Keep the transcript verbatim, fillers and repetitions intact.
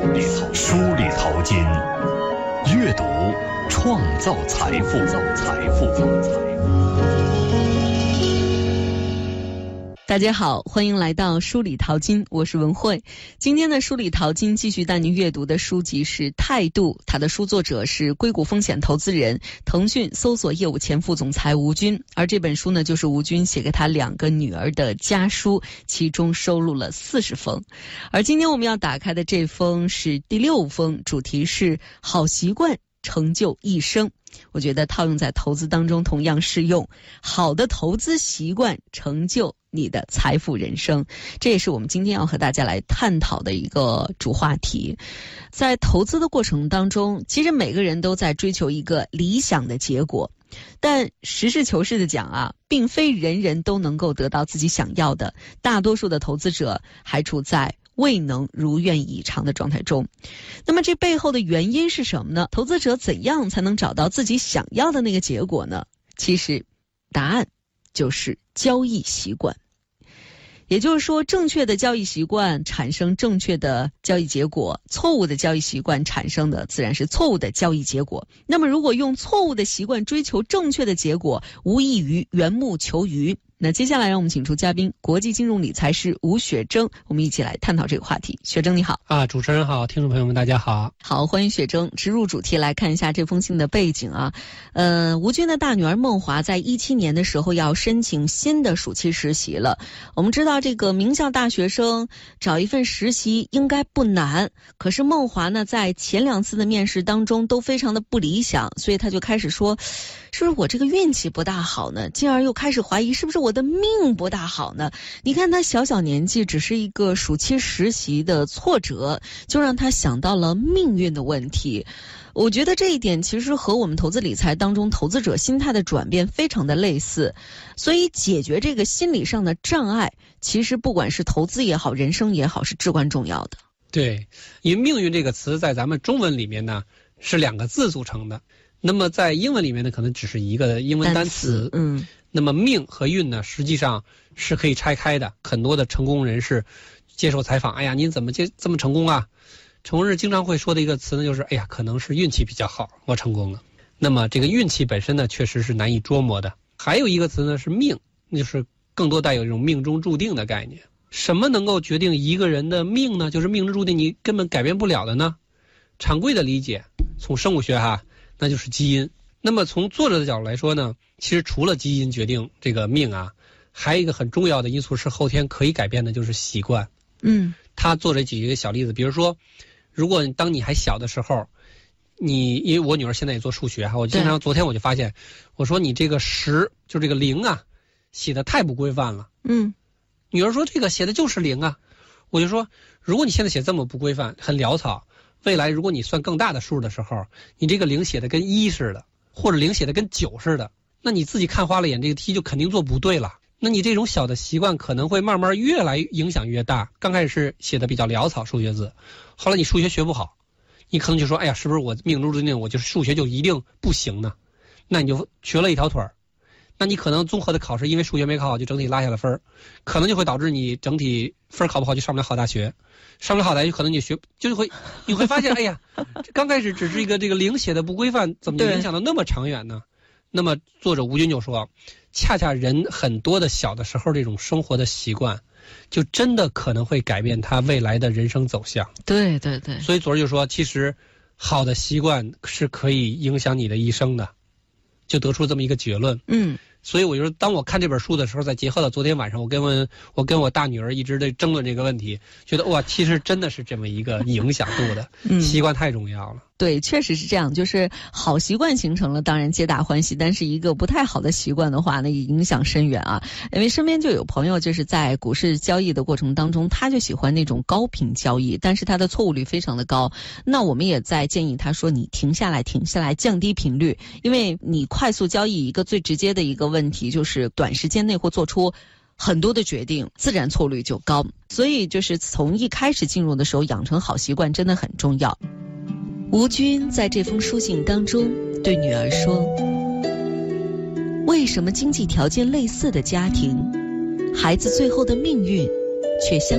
梳理淘金，阅读创造财富。财富。 大家好，欢迎来到梳理淘金，我是文慧。今天的梳理淘金继续带您阅读的书籍是《态度》，它的书作者是硅谷风险投资人、腾讯搜索业务前副总裁吴军，而这本书呢，就是吴军写给他两个女儿的家书，其中收录了四十封。而今天我们要打开的这封是第六封，主题是好习惯成就一生。我觉得套用在投资当中同样适用，好的投资习惯成就你的财富人生，这也是我们今天要和大家来探讨的一个主话题。在投资的过程当中，其实每个人都在追求一个理想的结果，但实事求是的讲啊，并非人人都能够得到自己想要的，大多数的投资者还处在未能如愿以偿的状态中。那么这背后的原因是什么呢？投资者怎样才能找到自己想要的那个结果呢？其实答案就是交易习惯。也就是说，正确的交易习惯产生正确的交易结果，错误的交易习惯产生的自然是错误的交易结果。那么如果用错误的习惯追求正确的结果，无异于缘木求鱼。那接下来让我们请出嘉宾，国际金融理财师吴雪征，我们一起来探讨这个话题。雪征你好。 啊，主持人好，听众朋友们大家好。 好，欢迎雪征。直入主题来看一下这封信的背景啊。呃，吴军的大女儿孟华在一七年的时候要申请新的暑期实习了。我们知道这个名校大学生找一份实习应该不难，可是孟华呢在前两次的面试当中都非常的不理想，所以他就开始说，是不是我这个运气不大好呢？进而又开始怀疑是不是我的命不大好呢？你看他小小年纪只是一个暑期实习的挫折，就让他想到了命运的问题。我觉得这一点其实和我们投资理财当中投资者心态的转变非常的类似，所以解决这个心理上的障碍，其实不管是投资也好，人生也好，是至关重要的。 对，因为命运这个词在咱们中文里面呢是两个字组成的，那么在英文里面呢可能只是一个英文单词。 嗯， 那么命和运呢实际上是可以拆开的。很多的成功人士接受采访，哎呀您怎么这这么成功啊？成功人士经常会说的一个词呢就是，哎呀可能是运气比较好我成功了。那么这个运气本身呢确实是难以捉摸的。还有一个词呢是命，就是更多带有一种命中注定的概念。什么能够决定一个人的命呢？就是命中注定你根本改变不了的呢？常规的理解从生物学哈，那就是基因。那么从作者的角度来说呢，其实除了基因决定这个命啊，还有一个很重要的因素是后天可以改变的，就是习惯。 嗯， 他作者举一个小例子，比如说如果当你还小的时候，你因为我女儿现在也做数学哈，我经常昨天我就发现，我说你这个十就这个零啊写的太不规范了。 嗯， 女儿说这个写的就是零啊，我就说如果你现在写这么不规范很潦草，未来如果你算更大的数的时候，你这个零写的跟一似的，或者零写的跟九似的，那你自己看花了眼，这个题就肯定做不对了。那你这种小的习惯可能会慢慢越来影响越大。刚开始是写的比较潦草数学字，后来你数学学不好，你可能就说，哎呀是不是我命中注定我就是数学就一定不行呢？那你就瘸了一条腿儿，那你可能综合的考试因为数学没考好就整体拉下了分，可能就会导致你整体分考不好就上不了好大学，上不了好大学可能你学就是会你会发现哎呀刚开始只是一个这个零写的不规范，怎么就影响到那么长远呢？那么作者吴军就说，恰恰人很多的小的时候这种生活的习惯就真的可能会改变他未来的人生走向。 对对对， 所以作者就说其实好的习惯是可以影响你的一生的，就得出这么一个结论。 嗯， 所以我就说当我看这本书的时候，再结合到昨天晚上我跟我我跟我大女儿一直在争论这个问题，觉得哇其实真的是这么一个影响度的、嗯、习惯太重要了。 对，确实是这样，就是好习惯形成了当然皆大欢喜，但是一个不太好的习惯的话那也影响深远啊。因为身边就有朋友就是在股市交易的过程当中，他就喜欢那种高频交易，但是他的错误率非常的高。那我们也在建议他说，你停下来停下来降低频率，因为你快速交易一个最直接的一个问题就是短时间内会做出很多的决定，自然错率就高。所以就是从一开始进入的时候养成好习惯真的很重要。吴军在这封书信当中对女儿说，为什么经济条件类似的家庭，孩子最后的命运却相